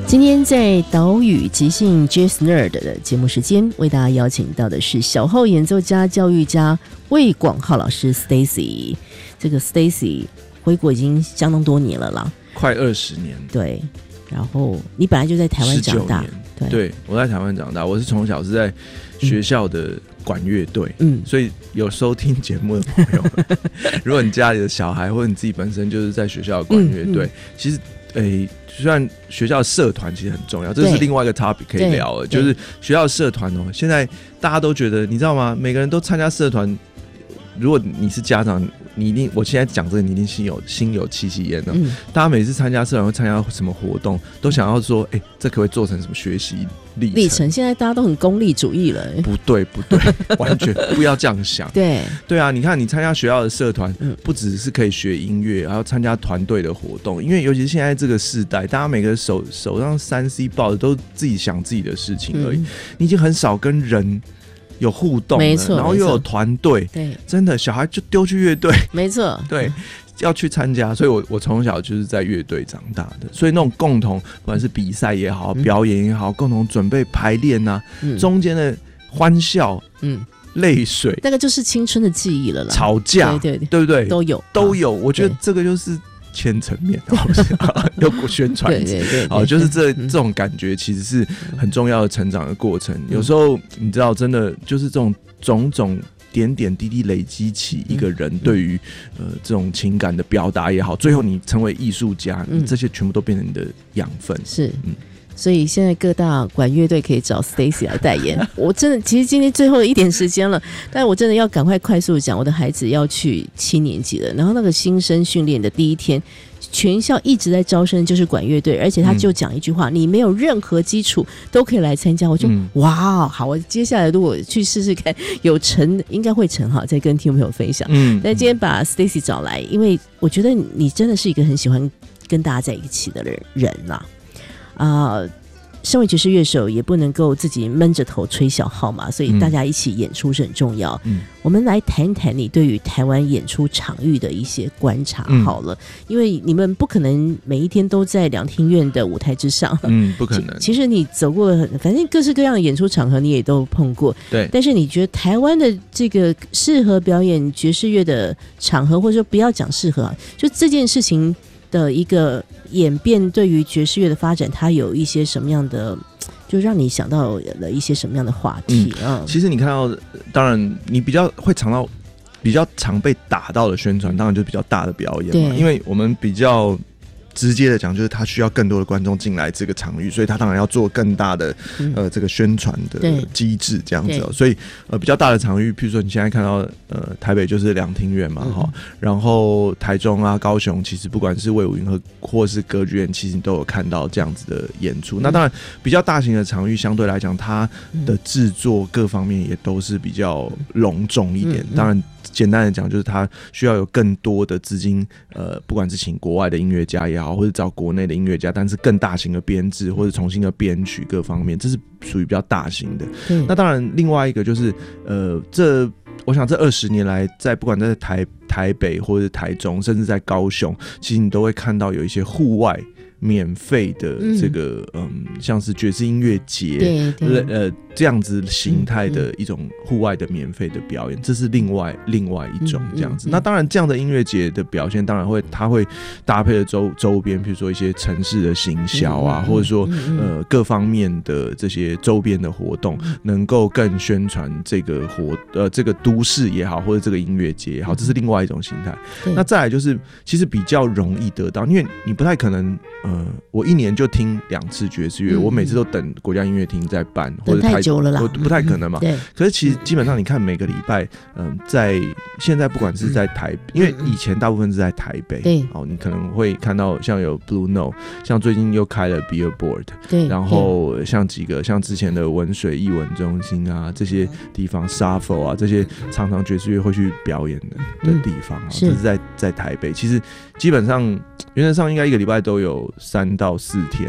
今天在岛屿即兴 Jazz Nerd 的节目时间，为大家邀请到的是小号演奏家、教育家魏广浩老师 Stacy。这个 Stacy 回国已经相当多年了啦， 快20年。 对，然后你本来就在台湾长大。 对，我在台湾长大，我是从小是在学校的管乐队，所以有收听节目的朋友，如果你家里的小孩或者你自己本身就是在学校的管乐队，其实虽然学校的社团其实很重要，这是另外一个 topic 可以聊的，就是学校的社团哦，现在大家都觉得，你知道吗？每个人都参加社团，如果你是家长，你一定，我现在讲这个，你一定心有戚戚焉哦。大家每次参加社团会参加什么活动，都想要说，这可不可以做成什么学习历程？现在大家都很功利主义了。 不对，完全不要这样想。对啊，你看你参加学校的社团，不只是可以学音乐，还要参加团队的活动。因为尤其是现在这个世代，大家每个手上3C 抱着都自己想自己的事情而已，你已经很少跟人有互动了， 没错， 然后又有团队， 对， 真的小孩就丢去乐队， 没错， 对，要去参加，所以我从小就是在乐队长大的，所以那种共同，不管是比赛也好，表演也好，共同准备排练啊，中间的欢笑，泪水， 那个就是青春的记忆了啦， 吵架，对不对？都有，我觉得这个就是千层面，又宣传，对，就是这种感觉其实是很重要的成长的过程。有时候你知道，真的就是这种种种点点滴滴累积起一个人对于这种情感的表达也好，最后你成为艺术家，这些全部都变成你的养分。 是，所以现在各大管乐队可以找 Stacy 来代言。我真的，其实今天最后一点时间了，但我真的要赶快快速讲，我的孩子要去7年级了，然后那个新生训练的第一天，全校一直在招生，就是管乐队，而且他就讲一句话，你没有任何基础都可以来参加。我就哇，好，我接下来如果去试试看，有成应该会成哈，再跟听众朋友分享。但今天把 Stacy 找来，因为我觉得你真的是一个很喜欢跟大家在一起的人啦。身为爵士乐手也不能够自己闷着头吹小号嘛，所以大家一起演出是很重要。我们来谈一谈你对于台湾演出场域的一些观察好了，因为你们不可能每一天都在两厅院的舞台之上， 不可能。 其实你走过反正各式各样的演出场合你也都碰过， 对。 但是你觉得台湾的这个适合表演爵士乐的场合，或者说不要讲适合啊，就这件事情的一个演变，对于爵士乐的发展，它有一些什么样的，就让你想到了一些什么样的话题其实你看到，当然你比较会尝到比较常被打到的宣传，当然就是比较大的表演嘛，因为我们比较直接的讲，就是他需要更多的观众进来这个场域，所以他当然要做更大的这个宣传的机制这样子所以比较大的场域，譬如说你现在看到台北就是两厅院嘛然后台中啊、高雄，其实不管是卫武营或是歌剧院，其实你都有看到这样子的演出。那当然比较大型的场域相对来讲，它的制作各方面也都是比较隆重一点。当然简单的讲，就是它需要有更多的资金，不管是请国外的音乐家也好，或者找国内的音乐家，但是更大型的编制或者重新的编曲各方面，这是属于比较大型的。那当然，另外一个就是我想这20年来，不管在台北或者台中，甚至在高雄，其实你都会看到有一些户外免费的这个像是爵士音乐节，这样子形态的一种户外的免费的表演，这是另外一种这样子。那当然这样的音乐节的表现，当然它会搭配的周边，比如说一些城市的行销啊，或者说各方面的这些周边的活动，能够更宣传这个这个都市也好，或者这个音乐节也好，这是另外一种形态。那再来就是其实比较容易得到，因为你不太可能我1年就听2次爵士乐，我每次都等国家音乐厅在办，或者太久了啦， 不太可能嘛。可是其实基本上你看每个礼拜，在现在不管是在因为以前大部分是在台北，你可能会看到像有 Blue Note， 像最近又开了 Billboard， 然后像几个像之前的文水艺文中心啊，这些地方 Shuffle 啊，这些常常爵士乐会去表演的地方，这是在台北。其实基本上原则上应该一个礼拜都有3到4天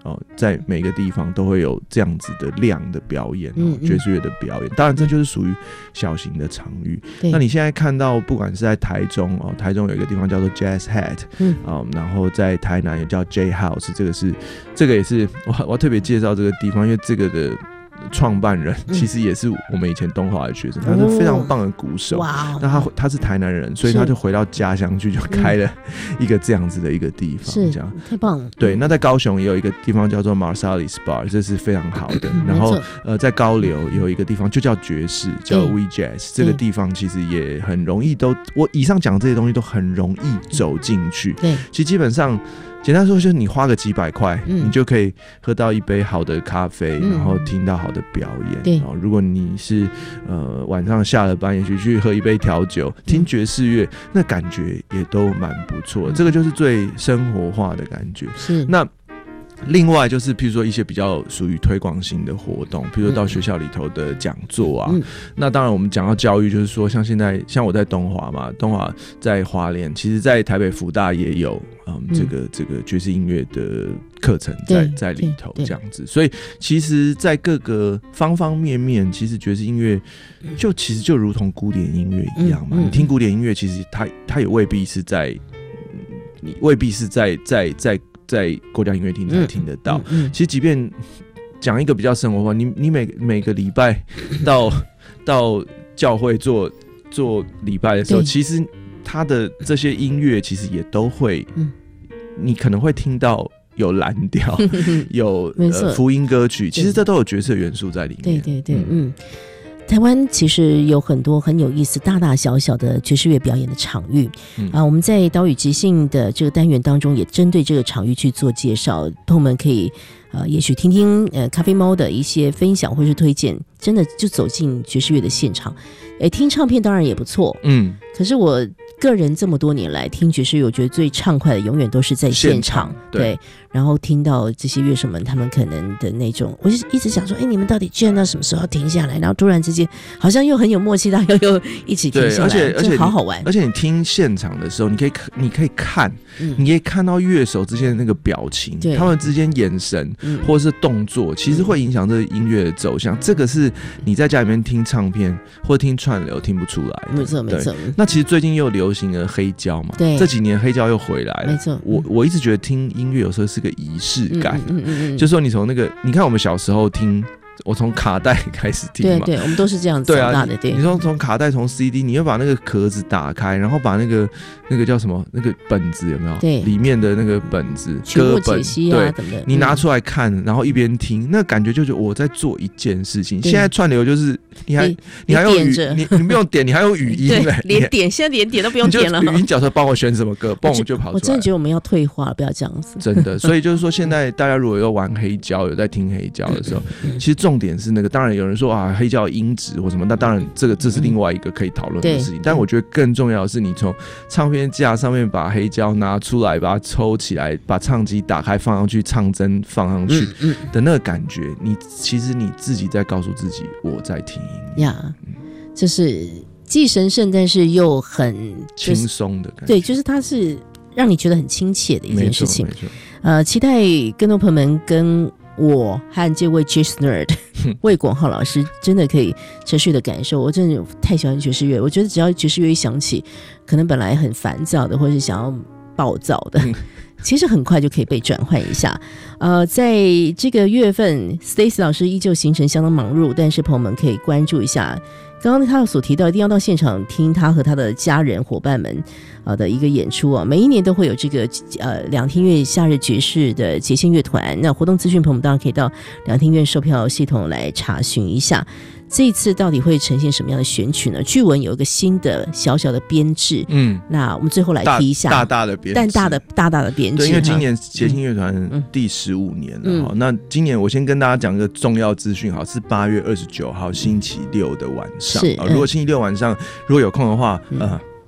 在每个地方都会有这样子的量的表演，爵士乐的表演。当然这就是属于小型的场域。那你现在看到不管是在台中台中有一个地方叫做 Jazz Hat，然后在台南也叫 J House， 这个也是我要特别介绍这个地方，因为这个的创办人其实也是我们以前东华的学生，他是非常棒的鼓手。那他是台南人，所以他就回到家乡去，就开了一个这样子的一个地方，这样太棒了。 对，那在高雄也有一个地方叫做 Marsalis Bar， 这是非常好的。然后在高流也有一个地方就叫爵士，叫 We Jazz， 这个地方其实也很容易我以上讲这些东西都很容易走进去。对，其实基本上。简单说就是你花个几百块，你就可以喝到一杯好的咖啡，然后听到好的表演。如果你是晚上下了班，也许去喝一杯调酒，听爵士乐，那感觉也都蛮不错的。这个就是最生活化的感觉。是那。另外就是譬如说一些比较属于推广性的活动，譬如说到学校里头的讲座啊，那当然我们讲到教育，就是说像我在东华嘛，东华在花莲，其实在台北福大也有这个爵士音乐的课程在里头这样子，所以其实在各个方方面面，其实爵士音乐其实就如同古典音乐一样嘛，你听古典音乐其实它也未必是你未必是在国家音乐厅才听得到。其实即便讲一个比较生活化，你每个礼拜到教会做礼拜的时候，其实他的这些音乐其实也都会，你可能会听到有蓝调，有福音歌曲，其实这都有角色元素在里面。对， 台湾其实有很多很有意思大大小小的爵士乐表演的场域，我们在岛屿即兴的这个单元当中也针对这个场域去做介绍，朋友们可以也许听听咖啡猫的一些分享或是推荐，真的就走进爵士乐的现场。听唱片当然也不错，可是我个人这么多年来听爵士乐，我觉得最畅快的永远都是在现场，对，然后听到这些乐手们他们可能的那种，我就一直想说，你们到底居然到什么时候要停下来？然后突然之间好像又很有默契，大家又一起停下来，而且好好玩。 而且你听现场的时候，你可以看，你可以看到乐手之间的那个表情，他们之间眼神或是动作，其实会影响这个音乐的走向。这个是你在家里面听唱片或听串流听不出来的。 没错。 那其实最近又流行了黑胶嘛，对，这几年黑胶又回来了。没错，我一直觉得听音乐有时候是个仪式感，就是说你从你看我们小时候听。我从卡带开始听嘛， 对，我们都是这样子长大的。对， 你说从卡带从 CD， 你要把那个壳子打开，然后把那个叫什么那个本子有没有？对，里面的那个本子歌本，对，你拿出来看，然后一边听，那感觉就是我在做一件事情。现在串流就是你还用你不用点，你还用语音连现在连点都不用点了。 语音角色帮我选什么歌，嘣就跑出来。 我真的觉得我们要退化了，不要这样子。 真的，所以就是说，现在大家如果要玩黑胶，有在听黑胶的时候，其实重点是那个，当然有人说黑胶音质或什么，那当然这是另外一个可以讨论的事情。但我觉得更重要的是，你从唱片架上面把黑胶拿出来，把它抽起来，把唱机打开放上去，唱针放上去的那个感觉，其实你自己在告诉自己我在听音乐呀， 就是既神圣但是又很轻松的感觉。 对，就是它是让你觉得很亲切的一件事情。期待更多朋友们跟我和这位 Jazz Nerd 魏广浩老师真的可以持续的感受。我真的太喜欢爵士乐，我觉得只要爵士乐一响起，可能本来很烦躁的或是想要暴躁的其实很快就可以被转换一下。在这个月份 Stacy 老师依旧行程相当忙碌，但是朋友们可以关注一下刚刚他所提到一定要到现场听他和他的家人伙伴们的一个演出啊。每一年都会有这个两厅院夏日爵士的节庆乐团，那活动资讯朋友们当然可以到两厅院售票系统来查询一下。这一次到底会呈现什么样的选曲呢？据闻有一个新的小小的编制，那我们最后来提一下大的编制，大的编制。 对，因为今年节庆乐团第15年了，那今年我先跟大家讲一个重要资讯，是8月29号星期六的晚上。如果星期六晚上如果有空的话，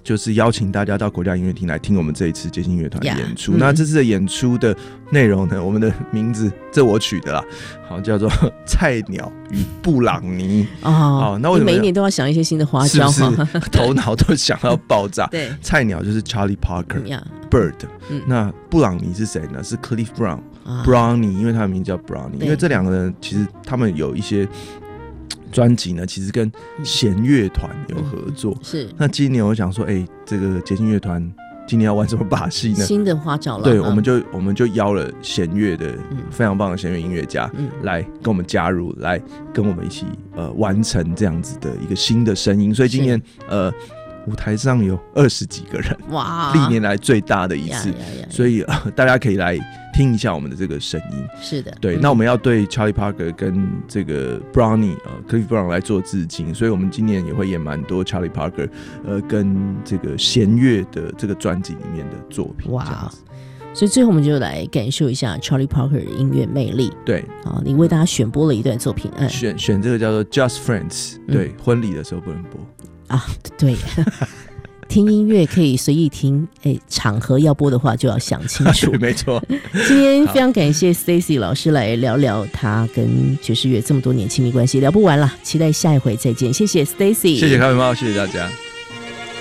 就是邀请大家到国家音乐厅来听我们这一次街心乐团的演出。那这次的演出的内容呢，我们的名字这我取的啦，好，叫做《菜鸟与布朗尼》哦。那为什么你每一年都要想一些新的花招？ 是不是头脑都想要爆炸？ 对， 菜鸟就是 Charlie Parker、Bird，那布朗尼是谁呢？是 Cliff Brown、Brownie，因为他的名字叫 Brownie。因为这两个人其实他们有一些专辑呢，其实跟弦乐团有合作。 是。那今年我想说，这个街心乐团今年要玩什么把戏呢？ 新的花招了。 对，我们就邀了弦乐的非常棒的弦乐音乐家来跟我们加入，来跟我们一起完成这样子的一个新的声音。所以今年舞台上有20几个人，哇，历年来最大的一次。所以大家可以来听一下我们的这个声音。 是的， 对。那我们要对 Charlie Parker 跟这个 Brownie、Cliff Brown 来做致敬，所以我们今年也会演蛮多 Charlie Parker 跟这个弦乐的这个专辑里面的作品。哇！ 所以最后我们就来感受一下 Charlie Parker 的音乐魅力。 对， 好，你为大家选播了一段作品， 选这个叫做 Just Friends，对，婚礼的时候不能播啊，对。听音乐可以随意听，场合要播的话就要想清楚。 没错。 今天非常感谢 Stacy 老师来聊聊他跟爵士乐这么多年亲密关系，聊不完了，期待下一回再见。谢谢 Stacy， 谢谢咖啡猫，谢谢大家。